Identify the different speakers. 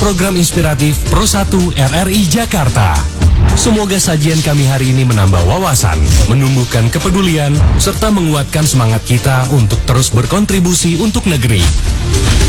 Speaker 1: program inspiratif Pro 1 RRI Jakarta. Semoga sajian kami hari ini menambah wawasan, menumbuhkan kepedulian, serta menguatkan semangat kita untuk terus berkontribusi untuk negeri.